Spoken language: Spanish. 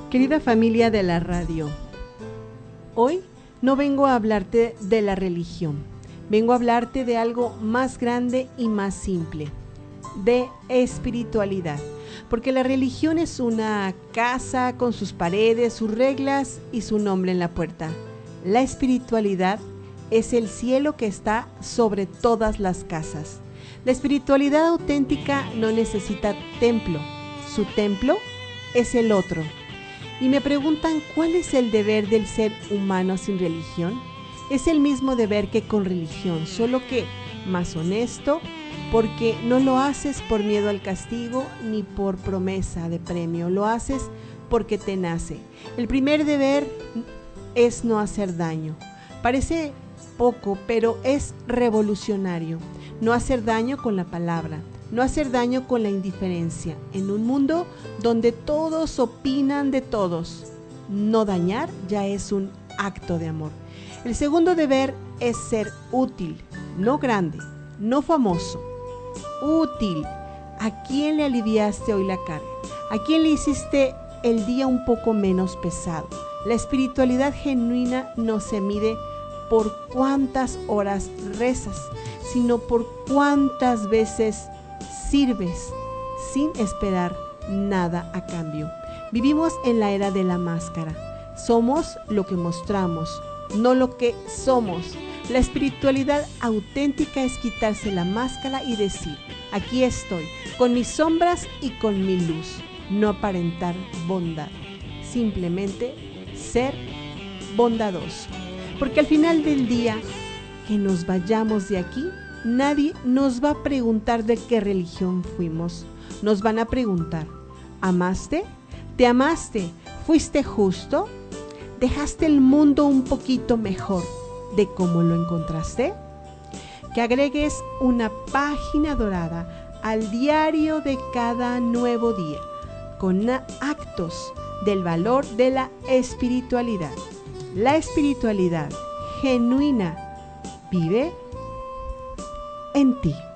Querida familia de la radio, hoy no vengo a hablarte de la religión, vengo a hablarte de algo más grande y más simple, de espiritualidad. Porque la religión es una casa con sus paredes, sus reglas y su nombre en la puerta. La espiritualidad es el cielo que está sobre todas las casas. La espiritualidad auténtica no necesita templo, su templo es el otro. Y me preguntan, ¿cuál es el deber del ser humano sin religión? Es el mismo deber que con religión, solo que más honesto, porque no lo haces por miedo al castigo ni por promesa de premio, lo haces porque te nace. El primer deber es no hacer daño. Parece poco, pero es revolucionario. No hacer daño con la palabra, no hacer daño con la indiferencia. En un mundo donde todos opinan de todos, no dañar ya es un acto de amor. El segundo deber es ser útil, no grande, no famoso, útil. ¿A quién le aliviaste hoy la carga? ¿A quién le hiciste el día un poco menos pesado? La espiritualidad genuina no se mide por cuántas horas rezas, sino por cuántas veces sirves sin esperar nada a cambio. Vivimos en la era de la máscara. Somos lo que mostramos, no lo que somos. La espiritualidad auténtica es quitarse la máscara y decir, aquí estoy, con mis sombras y con mi luz. No aparentar bondad, simplemente ser bondadoso. Porque al final del día, que nos vayamos de aquí, nadie nos va a preguntar de qué religión fuimos. Nos van a preguntar, ¿amaste? ¿Te amaste? ¿Fuiste justo? ¿Dejaste el mundo un poquito mejor de cómo lo encontraste? Que agregues una página dorada al diario de cada nuevo día, con actos del valor de la espiritualidad. La espiritualidad genuina vive en ti.